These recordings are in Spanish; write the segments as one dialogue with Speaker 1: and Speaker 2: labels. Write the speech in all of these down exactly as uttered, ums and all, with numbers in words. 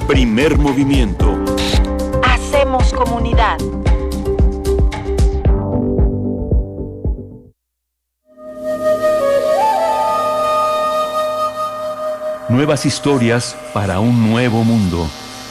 Speaker 1: Primer movimiento.
Speaker 2: Hacemos comunidad.
Speaker 1: Nuevas historias para un nuevo mundo.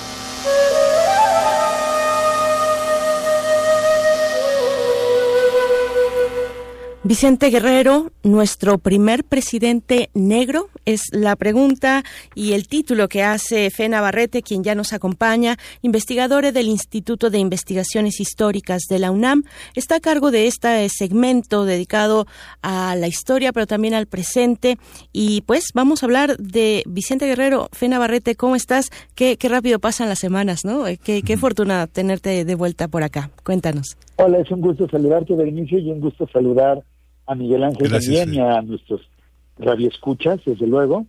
Speaker 3: Vicente Guerrero, nuestro primer presidente negro, es la pregunta y el título que hace Fe Navarrete, quien ya nos acompaña, investigadora del Instituto de Investigaciones Históricas de la UNAM. Está a cargo de este segmento dedicado a la historia, pero también al presente. Y pues vamos a hablar de Vicente Guerrero. Fe Navarrete, ¿cómo estás? Qué, qué rápido pasan las semanas, ¿no? Qué, qué fortuna tenerte de vuelta por acá. Cuéntanos.
Speaker 4: Hola, es un gusto saludarte, Berenice, y un gusto saludar a Miguel Ángel
Speaker 5: Gracias,
Speaker 4: también, y a nuestros radioescuchas, desde luego.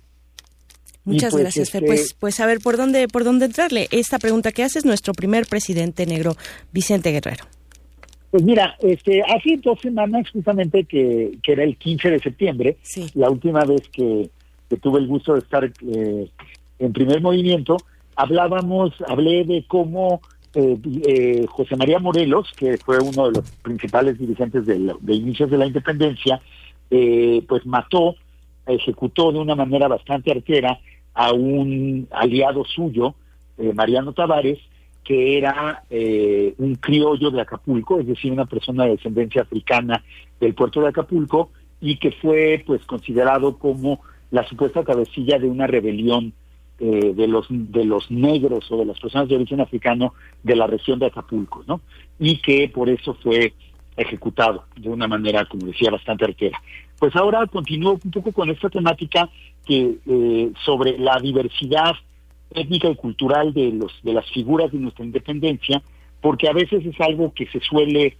Speaker 3: Muchas
Speaker 4: pues,
Speaker 3: gracias,
Speaker 4: este...
Speaker 3: Fer. Pues, pues a ver, ¿por dónde, por dónde entrarle? Esta pregunta que haces, nuestro primer presidente negro, Vicente Guerrero.
Speaker 4: Pues mira, este, hace dos semanas, justamente, que, que era el quince de septiembre,
Speaker 3: sí.
Speaker 4: la última vez que, que tuve el gusto de estar eh, en Primer Movimiento, hablábamos, hablé de cómo Eh, eh, José María Morelos, que fue uno de los principales dirigentes de, la, de inicios de la independencia, eh, pues mató, ejecutó de una manera bastante artera a un aliado suyo, eh, Mariano Tavares, que era eh, un criollo de Acapulco, es decir, una persona de descendencia africana del puerto de Acapulco, y que fue pues considerado como la supuesta cabecilla de una rebelión Eh, de los de los negros o de las personas de origen africano de la región de Acapulco, ¿no? Y que por eso fue ejecutado de una manera, como decía, bastante artera. Pues ahora continúo un poco con esta temática que eh, sobre la diversidad étnica y cultural de los de las figuras de nuestra independencia, porque a veces es algo que se suele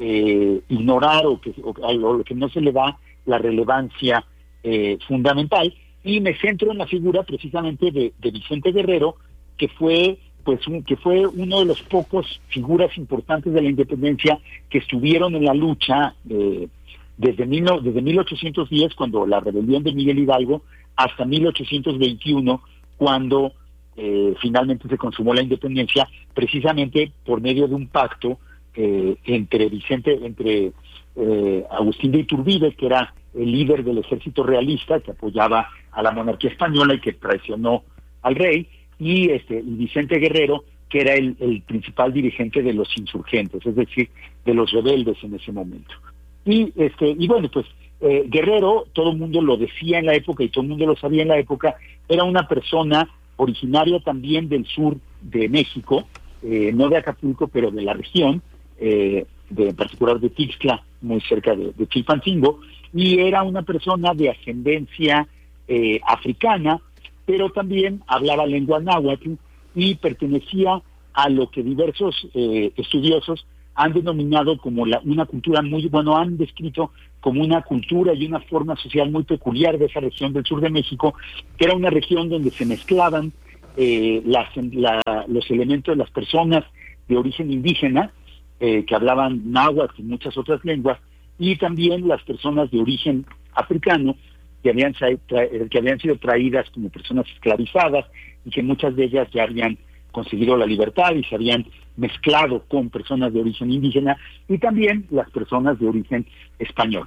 Speaker 4: eh, ignorar o que o, o que no se le da la relevancia eh, fundamental. Y me centro en la figura precisamente de, de Vicente Guerrero, que fue pues un, que fue uno de los pocos figuras importantes de la independencia que estuvieron en la lucha eh, desde, mil, desde mil ochocientos diez, cuando la rebelión de Miguel Hidalgo, hasta mil ochocientos veintiuno, cuando eh, finalmente se consumó la independencia, precisamente por medio de un pacto eh, entre Vicente, entre eh, Agustín de Iturbide, que era el líder del ejército realista, que apoyaba a la monarquía española y que traicionó al rey, y este y Vicente Guerrero, que era el, el principal dirigente de los insurgentes, es decir, de los rebeldes en ese momento. Y este y bueno, pues eh, Guerrero, todo el mundo lo decía en la época y todo el mundo lo sabía en la época, era una persona originaria también del sur de México, eh, no de Acapulco, pero de la región, eh, de, en particular de Tixla, muy cerca de, de Chilpancingo, y era una persona de ascendencia eh, africana, pero también hablaba lengua náhuatl y pertenecía a lo que diversos eh, estudiosos han denominado como la, una cultura muy, bueno, han descrito como una cultura y una forma social muy peculiar de esa región del sur de México, que era una región donde se mezclaban eh, las, la, los elementos de las personas de origen indígena, eh, que hablaban náhuatl y muchas otras lenguas, y también las personas de origen africano que habían, que habían sido traídas como personas esclavizadas y que muchas de ellas ya habían conseguido la libertad y se habían mezclado con personas de origen indígena, y también las personas de origen español.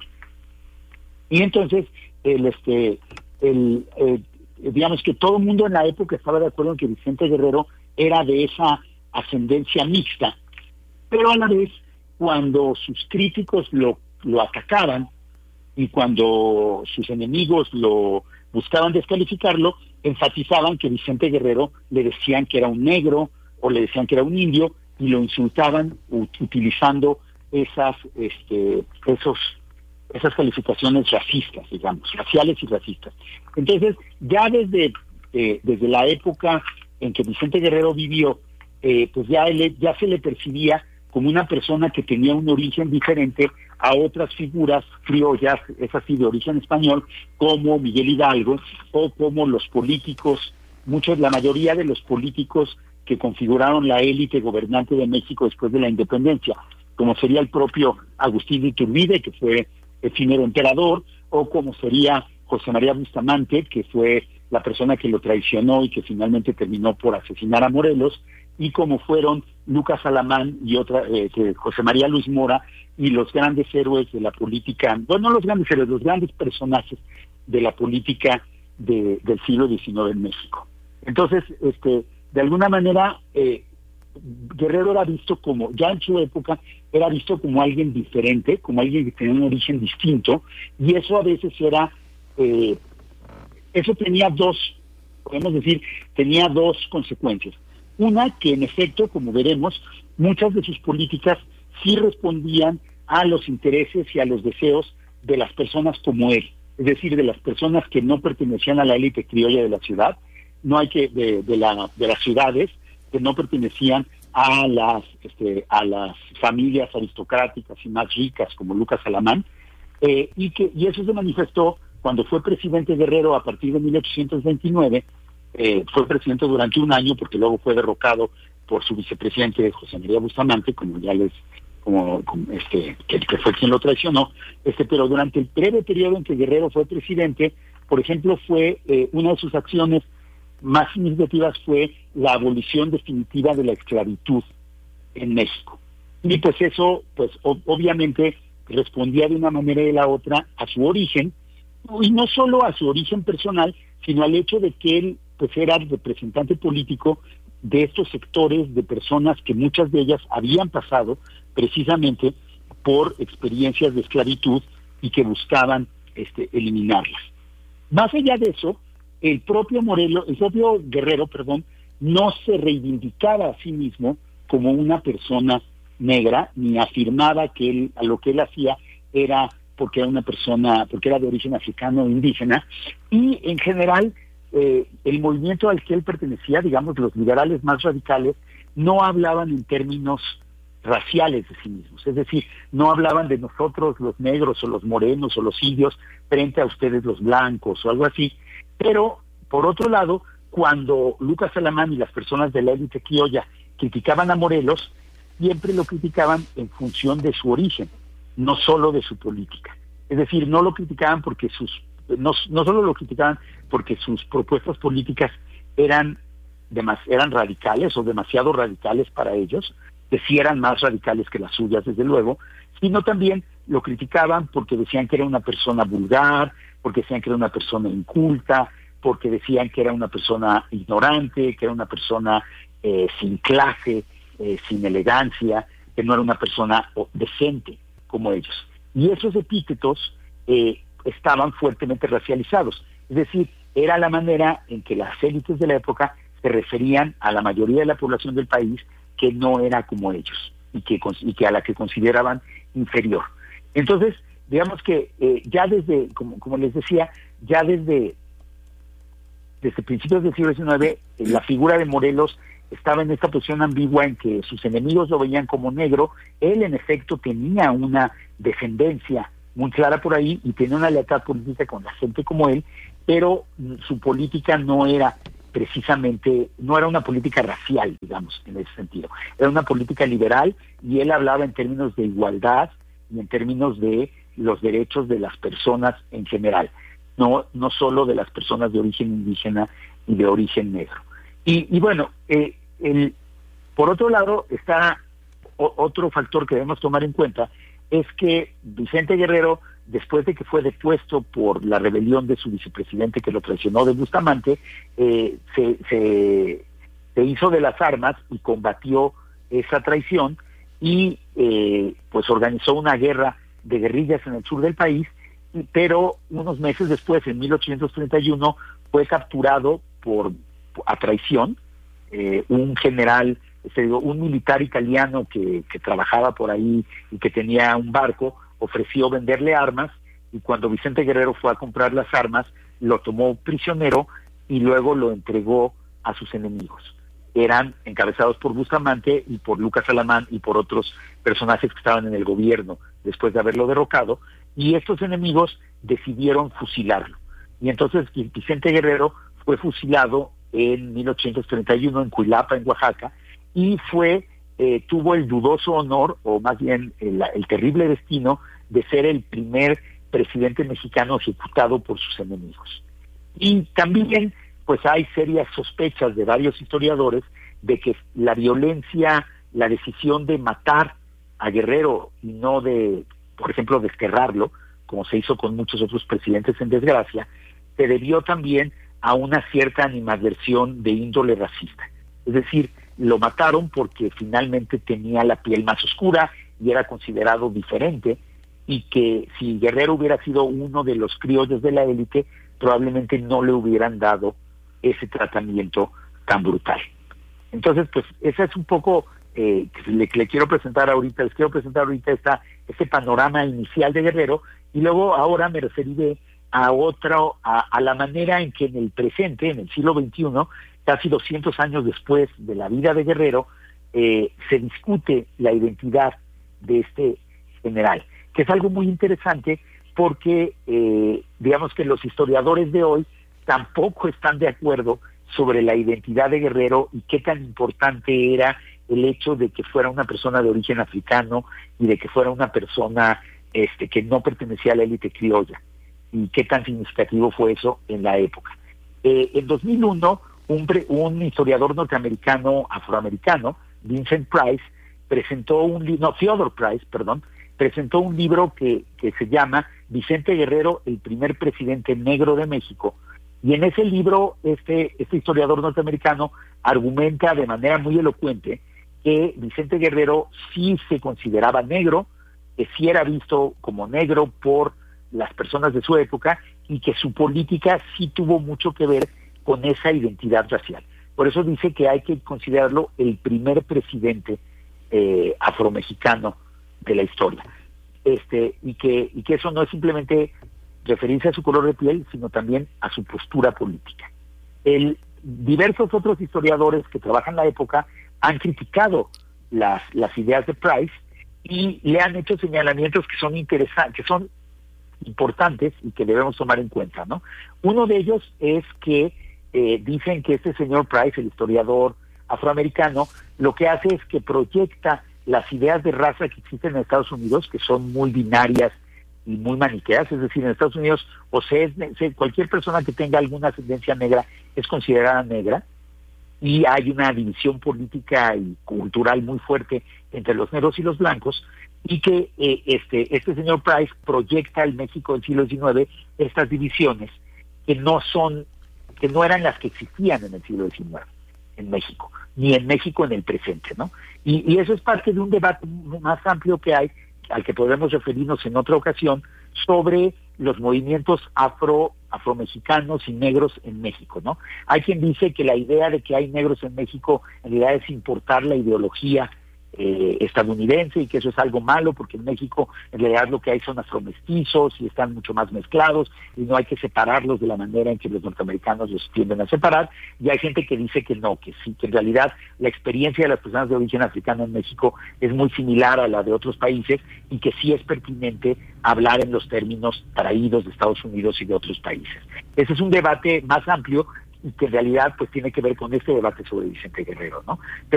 Speaker 4: Y entonces, el este el eh, digamos que todo el mundo en la época estaba de acuerdo en que Vicente Guerrero era de esa ascendencia mixta, pero a la vez, cuando sus críticos lo lo atacaban y cuando sus enemigos lo buscaban descalificarlo, enfatizaban que Vicente Guerrero le decían que era un negro o le decían que era un indio y lo insultaban utilizando esas este esos esas calificaciones racistas, digamos, raciales y racistas. Entonces, ya desde eh, desde la época en que Vicente Guerrero vivió, eh, pues ya él, ya se le percibía como una persona que tenía un origen diferente a otras figuras criollas, es así, de origen español, como Miguel Hidalgo, o como los políticos, muchos, la mayoría de los políticos que configuraron la élite gobernante de México después de la independencia, como sería el propio Agustín de Iturbide, que fue efímero emperador, o como sería José María Bustamante, que fue la persona que lo traicionó y que finalmente terminó por asesinar a Morelos, y como fueron Lucas Alamán y otra, eh, José María Luis Mora, y los grandes héroes de la política, bueno, no los grandes héroes, los grandes personajes de la política de, del siglo diecinueve en México. Entonces, este, de alguna manera, eh, Guerrero era visto como, ya en su época, era visto como alguien diferente, como alguien que tenía un origen distinto, y eso a veces era, eh, eso tenía dos, podemos decir, tenía dos consecuencias. Una, que en efecto, como veremos, muchas de sus políticas sí respondían a los intereses y a los deseos de las personas como él, es decir, de las personas que no pertenecían a la élite criolla de la ciudad, no hay que de, de, la, de las ciudades, que no pertenecían a las este, a las familias aristocráticas y más ricas como Lucas Alamán, eh, y que y eso se manifestó cuando fue presidente Guerrero a partir de mil ochocientos veintinueve. Eh, fue presidente durante un año porque luego fue derrocado por su vicepresidente José María Bustamante, como ya les como, como este que, que fue quien lo traicionó, este pero durante el breve periodo en que Guerrero fue presidente, por ejemplo, fue eh, una de sus acciones más significativas fue la abolición definitiva de la esclavitud en México. Y pues eso, pues o, obviamente respondía de una manera y de la otra a su origen, y no solo a su origen personal, sino al hecho de que él pues era el representante político de estos sectores de personas que muchas de ellas habían pasado precisamente por experiencias de esclavitud y que buscaban este, eliminarlas. Más allá de eso, el propio Morelos, el propio Guerrero, perdón, no se reivindicaba a sí mismo como una persona negra, ni afirmaba que él, a lo que él hacía era porque era una persona, porque era de origen africano o indígena, y en general eh, el movimiento al que él pertenecía, digamos los liberales más radicales, no hablaban en términos raciales de sí mismos, es decir, no hablaban de nosotros los negros o los morenos o los indios frente a ustedes los blancos o algo así, pero por otro lado, cuando Lucas Alamán y las personas de la élite criolla criticaban a Morelos, siempre lo criticaban en función de su origen, no solo de su política. Es decir, no lo criticaban porque sus, no, no solo lo criticaban porque sus propuestas políticas eran, demas, eran radicales o demasiado radicales para ellos, que sí eran más radicales que las suyas, desde luego, sino también lo criticaban porque decían que era una persona vulgar, porque decían que era una persona inculta, porque decían que era una persona ignorante, que era una persona eh, sin clase, eh, sin elegancia, que no era una persona decente como ellos. Y esos epítetos eh, estaban fuertemente racializados. Es decir, era la manera en que las élites de la época se referían a la mayoría de la población del país que no era como ellos y que, y que a la que consideraban inferior. Entonces, digamos que eh, ya desde, como, como les decía, ya desde, desde principios del siglo diecinueve, eh, la figura de Morelos estaba en esta posición ambigua en que sus enemigos lo veían como negro. Él, en efecto, tenía una descendencia muy clara por ahí y tenía una lealtad política con la gente como él, pero su política no era precisamente, no era una política racial, digamos, en ese sentido. Era una política liberal y él hablaba en términos de igualdad y en términos de los derechos de las personas en general, no, no solo de las personas de origen indígena y de origen negro. Y, y bueno, eh, el, por otro lado está o, otro factor que debemos tomar en cuenta, es que Vicente Guerrero, después de que fue depuesto por la rebelión de su vicepresidente que lo traicionó de Bustamante, eh, se, se, se hizo de las armas y combatió esa traición y eh, pues organizó una guerra de guerrillas en el sur del país, pero unos meses después, en mil ochocientos treinta y uno, fue capturado por a traición, eh, un general, un militar italiano que, que trabajaba por ahí y que tenía un barco, ofreció venderle armas, y cuando Vicente Guerrero fue a comprar las armas, lo tomó prisionero y luego lo entregó a sus enemigos. Eran encabezados por Bustamante y por Lucas Alamán y por otros personajes que estaban en el gobierno después de haberlo derrocado, y estos enemigos decidieron fusilarlo. Y entonces Vicente Guerrero fue fusilado en mil ochocientos treinta y uno en Cuilapa, en Oaxaca, y fue eh, tuvo el dudoso honor, o más bien el, el terrible destino, de ser el primer presidente mexicano ejecutado por sus enemigos. Y también pues hay serias sospechas de varios historiadores de que la violencia, la decisión de matar a Guerrero y no de, por ejemplo, desterrarlo, como se hizo con muchos otros presidentes en desgracia, se debió también a una cierta animadversión de índole racista. Es decir, lo mataron porque finalmente tenía la piel más oscura y era considerado diferente, y que si Guerrero hubiera sido uno de los criollos de la élite, probablemente no le hubieran dado ese tratamiento tan brutal. Entonces, pues, esa es un poco eh, que le, le quiero presentar ahorita, les quiero presentar ahorita esta, este panorama inicial de Guerrero, y luego ahora me referiré a otro, a, a la manera en que en el presente, en el siglo veintiuno, casi doscientos años después de la vida de Guerrero, eh, se discute la identidad de este general, que es algo muy interesante porque, eh, digamos que los historiadores de hoy tampoco están de acuerdo sobre la identidad de Guerrero y qué tan importante era el hecho de que fuera una persona de origen africano y de que fuera una persona este, que no pertenecía a la élite criolla, y qué tan significativo fue eso en la época. Eh, en dos mil uno, un, pre, un historiador norteamericano, afroamericano, Vincent Price, presentó un libro, no, Theodore Price, perdón, presentó un libro que, que se llama Vicente Guerrero, el primer presidente negro de México, y en ese libro este, este historiador norteamericano argumenta de manera muy elocuente que Vicente Guerrero sí se consideraba negro, que sí era visto como negro por las personas de su época, y que su política sí tuvo mucho que ver con esa identidad racial. Por eso dice que hay que considerarlo el primer presidente eh, afromexicano de la historia, este y que y que eso no es simplemente referirse a su color de piel, sino también a su postura política. El, diversos otros historiadores que trabajan la época han criticado las, las ideas de Price y le han hecho señalamientos que son interesantes, que son importantes y que debemos tomar en cuenta, ¿no? Uno de ellos es que eh, dicen que este señor Price, el historiador afroamericano, lo que hace es que proyecta las ideas de raza que existen en Estados Unidos, que son muy binarias y muy maniqueas, es decir, en Estados Unidos o se es, se, cualquier persona que tenga alguna ascendencia negra es considerada negra, y hay una división política y cultural muy fuerte entre los negros y los blancos, y que eh, este este señor Price proyecta el México del siglo diecinueve estas divisiones que no son, que no eran las que existían en el siglo diecinueve en México, ni en México en el presente, ¿no? Y, y eso es parte de un debate más amplio que hay, al que podemos referirnos en otra ocasión, sobre los movimientos afro afromexicanos y negros en México, ¿no? Hay quien dice que la idea de que hay negros en México en realidad es importar la ideología eh, estadounidense, y que eso es algo malo porque en México en realidad lo que hay son afromestizos y están mucho más mezclados y no hay que separarlos de la manera en que los norteamericanos los tienden a separar. Y hay gente que dice que no, que sí, que en realidad la experiencia de las personas de origen africano en México es muy similar a la de otros países, y que sí es pertinente hablar en los términos traídos de Estados Unidos y de otros países. Ese es un debate más amplio y que en realidad pues tiene que ver con este debate sobre Vicente Guerrero, ¿no?